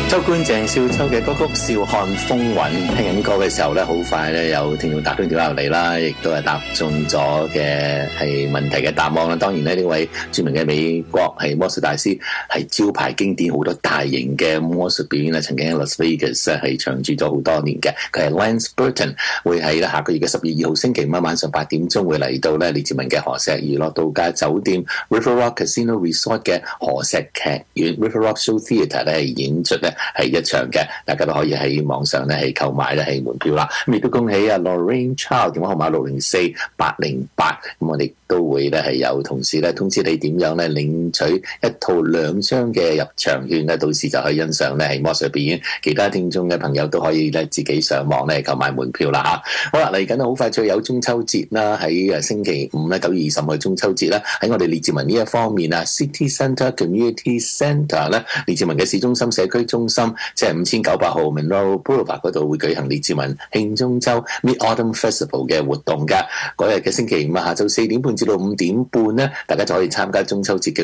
周冠鄭少秋嘅歌曲《笑看風雲》，聽緊歌嘅時候咧，好快咧有聽眾打通電話入嚟啦，亦都係答中咗嘅係問題嘅答案啦。當然咧，呢位著名嘅美國係魔術大師，係招牌經典好多大型嘅魔術表演啊，曾經喺 Las Vegas 係長駐咗好多年嘅。佢係 Lance Burton， 會喺下個月嘅10月2號星期五晚上8點鐘會嚟到咧李志文嘅何石娛樂度假酒店 River Rock Casino Resort 嘅何石劇院 River Rock Show Theatre 咧係演出咧係一場嘅，大家都可以喺網上咧係購買咧係門票啦。咁亦都恭喜啊 Lorraine Charles 電話號碼604808，咁我哋都會咧係有同事咧通知你點樣咧領取一套2張嘅入場券咧，到時就可以欣賞咧係魔術表演。其他聽眾嘅朋友都可以咧自己上網咧購買門票啦嚇。好啦，嚟緊好快就有中秋節啦，喺星期五咧9月20號嘅中秋節啦，喺我哋列治文呢一方面啊 City Centre Community Centre 咧，列治文嘅市中心社區中心，即係5900號 Monroe Boulevard 嗰度會舉行列治文慶中秋 Mid Autumn Festival 嘅活動㗎。嗰日嘅星期五下晝4點半至到5點半咧，大家就可以參加中秋節嘅